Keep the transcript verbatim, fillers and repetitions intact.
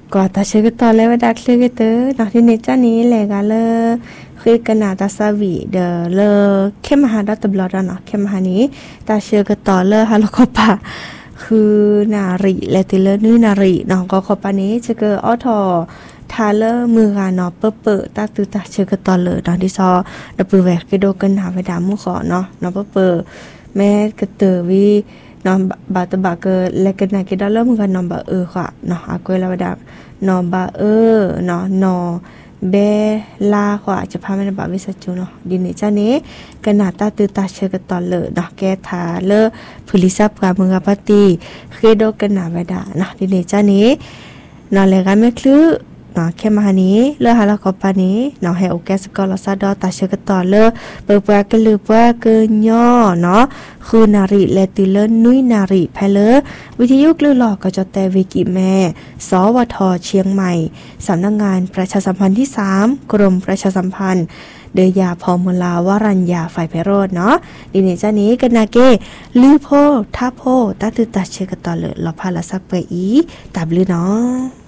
ก็ตาเชื่อก็ตอนแล้วว่าดักเชื่อก็เตอเนาะที่ในจ้านี้แหละก็เลยคือกันนาตาสวีเดอเลเข้มหาดตบลอดเนาะเข้มหานี้ตาเชื่อก็ต่อเลยฮะแล้วก็ปะคือนารีและติเลนื้อนารีเนาะก็ขอปานี้จะเกิดอ้อทอทาเลมือกาเนาะเปิ้เปิ้ตาตือตาเชื่อก็ต่อเลยเนาะที่ซอดับปือแหวกก็โดกันหาไปดามุขอเนาะเนาะเปิ้เปิ้แม่ก็เตอวีนอนบาตบาเกเลกันนากิดาเลมือกันนอนบาเออค่ะเนาะอากุยลาบดานอนบาเออเนาะนอเบลาขวาจะพามันบาวิสัจูเนาะดินจ้านี้กันนาตาตือตาเชื่อกันต่อเลยเนาะแกทาเลผลิซับกามือกับปฏิเคโดกันนาบดาเนาะดินจ้านี้นอนเลยกันไม่คลื้อเนาะแค่มาหานี้เลือหาละกอปานี้เนาะให้โอแกสกอลซาดอตาเชื่อกันต่อเลยเปิดปากกันลือว่าเกินย่อเนาะคือนารีและติเลนุ้ยนารีแพเลวิทยุกลือหลอกก็จะแต่วิกิแม่สวทเชียงใหม่สำนักงานประชาสัมพันธ์ที่สามกรมประชาสัมพันธ์เดยาพอมลาวรัญญาฝ่ายไพโรจน์เนาะดิเนจ้านี้กันนาเกลือโพท่าโพตาตือตาเชื่อกันต่อเลยเราพาละซักไปอีตับลือเนาะ